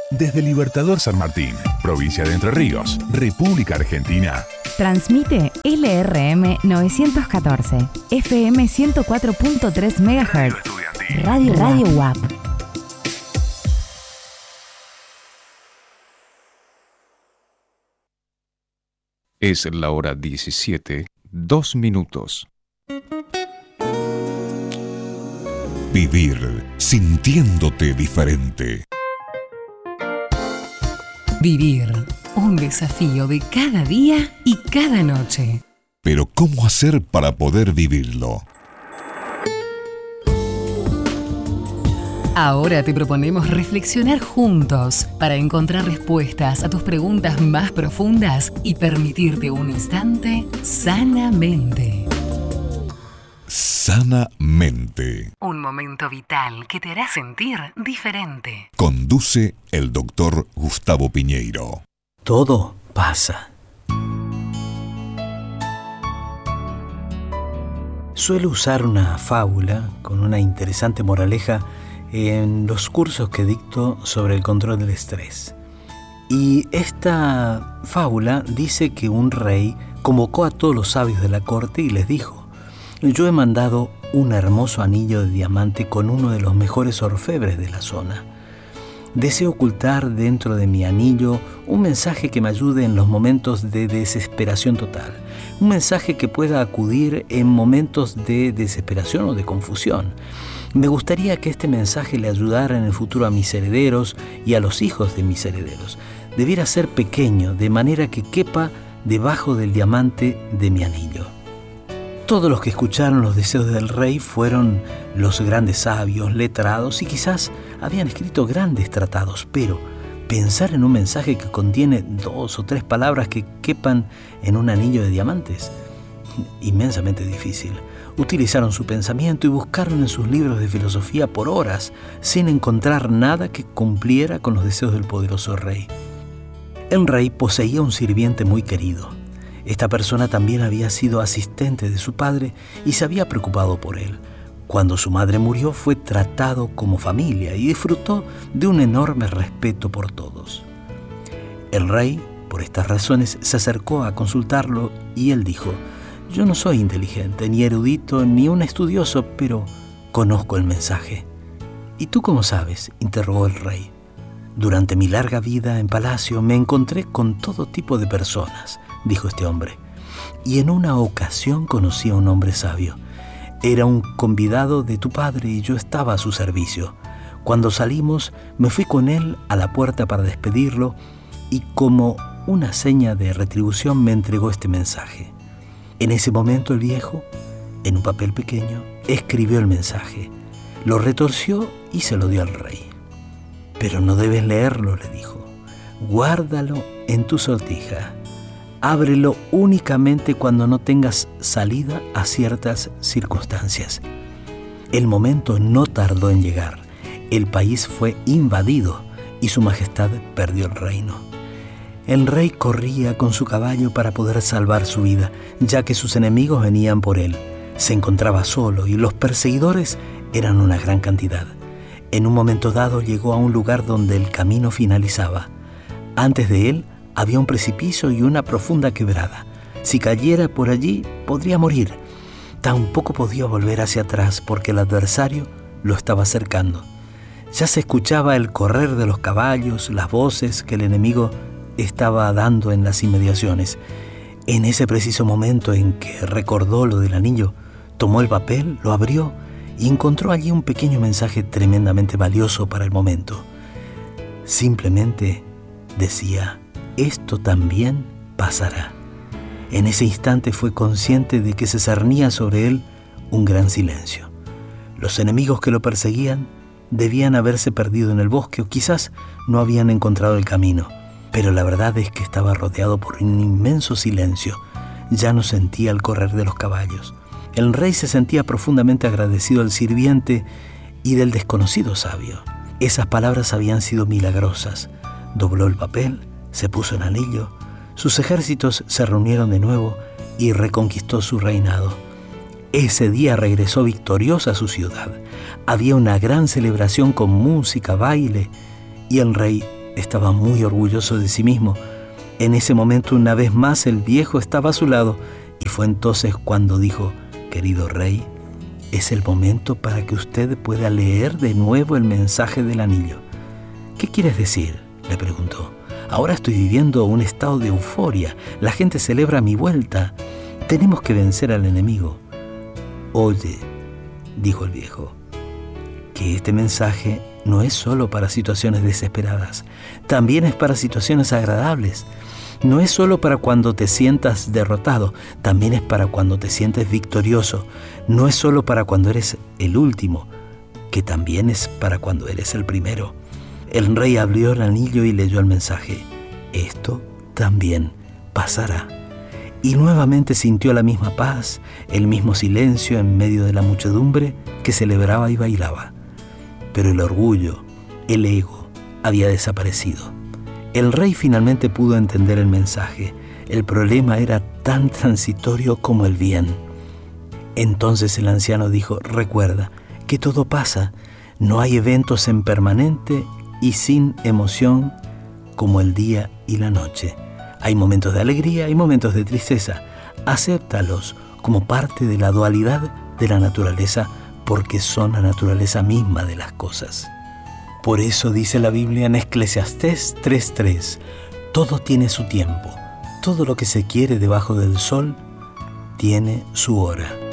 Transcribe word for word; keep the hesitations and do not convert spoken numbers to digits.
Desde Libertador San Martín, provincia de Entre Ríos, República Argentina. Transmite L R M novecientos catorce, F M ciento cuatro punto tres megahertz. Radio Radio U A P. Es la hora diecisiete, dos minutos. Vivir sintiéndote diferente. Vivir, un desafío de cada día y cada noche. Pero ¿cómo hacer para poder vivirlo? Ahora te proponemos reflexionar juntos para encontrar respuestas a tus preguntas más profundas y permitirte un instante sanamente. Sanamente. Un momento vital que te hará sentir diferente. Conduce el doctor Gustavo Piñeiro. Todo pasa. Suelo usar una fábula con una interesante moraleja en los cursos que dicto sobre el control del estrés. Y esta fábula dice que un rey convocó a todos los sabios de la corte y les dijo: yo he mandado un hermoso anillo de diamante con uno de los mejores orfebres de la zona. Deseo ocultar dentro de mi anillo un mensaje que me ayude en los momentos de desesperación total. Un mensaje que pueda acudir en momentos de desesperación o de confusión. Me gustaría que este mensaje le ayudara en el futuro a mis herederos y a los hijos de mis herederos. Debiera ser pequeño, de manera que quepa debajo del diamante de mi anillo. Todos los que escucharon los deseos del rey fueron los grandes sabios, letrados y quizás habían escrito grandes tratados, pero pensar en un mensaje que contiene dos o tres palabras que quepan en un anillo de diamantes, inmensamente difícil. Utilizaron su pensamiento y buscaron en sus libros de filosofía por horas sin encontrar nada que cumpliera con los deseos del poderoso rey. El rey poseía un sirviente muy querido. Esta persona también había sido asistente de su padre y se había preocupado por él. Cuando su madre murió, fue tratado como familia y disfrutó de un enorme respeto por todos. El rey, por estas razones, se acercó a consultarlo y él dijo: yo no soy inteligente, ni erudito, ni un estudioso, pero conozco el mensaje. ¿Y tú cómo sabes?, interrogó el rey. Durante mi larga vida en palacio me encontré con todo tipo de personas, dijo este hombre, y en una ocasión conocí a un hombre sabio. Era un convidado de tu padre y yo estaba a su servicio. Cuando salimos, me fui con él a la puerta para despedirlo y como una seña de retribución me entregó este mensaje. En ese momento el viejo, en un papel pequeño, escribió el mensaje, lo retorció y se lo dio al rey. Pero no debes leerlo, le dijo. Guárdalo en tu sortija. Ábrelo únicamente cuando no tengas salida a ciertas circunstancias. El momento no tardó en llegar. El país fue invadido y su majestad perdió el reino. El rey corría con su caballo para poder salvar su vida, ya que sus enemigos venían por él. Se encontraba solo y los perseguidores eran una gran cantidad. En un momento dado llegó a un lugar donde el camino finalizaba. Antes de él había un precipicio y una profunda quebrada. Si cayera por allí, podría morir. Tampoco podía volver hacia atrás porque el adversario lo estaba cercando. Ya se escuchaba el correr de los caballos, las voces que el enemigo estaba dando en las inmediaciones. En ese preciso momento en que recordó lo del anillo, tomó el papel, lo abrió y encontró allí un pequeño mensaje tremendamente valioso para el momento. Simplemente decía: esto también pasará. En ese instante fue consciente de que se cernía sobre él un gran silencio. Los enemigos que lo perseguían debían haberse perdido en el bosque o quizás no habían encontrado el camino. Pero la verdad es que estaba rodeado por un inmenso silencio. Ya no sentía el correr de los caballos. El rey se sentía profundamente agradecido al sirviente y del desconocido sabio. Esas palabras habían sido milagrosas. Dobló el papel, se puso el anillo, sus ejércitos se reunieron de nuevo y reconquistó su reinado. Ese día regresó victorioso a su ciudad. Había una gran celebración con música, baile, y el rey estaba muy orgulloso de sí mismo. En ese momento, una vez más, el viejo estaba a su lado, y fue entonces cuando dijo: querido rey, es el momento para que usted pueda leer de nuevo el mensaje del anillo. ¿Qué quieres decir?, le preguntó. Ahora estoy viviendo un estado de euforia. La gente celebra mi vuelta. Tenemos que vencer al enemigo. Oye, dijo el viejo, que este mensaje no es solo para situaciones desesperadas, también es para situaciones agradables. No es solo para cuando te sientas derrotado, también es para cuando te sientes victorioso. No es solo para cuando eres el último, que también es para cuando eres el primero. El rey abrió el anillo y leyó el mensaje. Esto también pasará. Y nuevamente sintió la misma paz, el mismo silencio en medio de la muchedumbre que celebraba y bailaba. Pero el orgullo, el ego, había desaparecido. El rey finalmente pudo entender el mensaje. El problema era tan transitorio como el bien. Entonces el anciano dijo: recuerda que todo pasa. No hay eventos en permanente y sin emoción como el día y la noche. Hay momentos de alegría y momentos de tristeza. Acéptalos como parte de la dualidad de la naturaleza, porque son la naturaleza misma de las cosas. Por eso dice la Biblia en Eclesiastés tres tres: todo tiene su tiempo, todo lo que se quiere debajo del sol tiene su hora.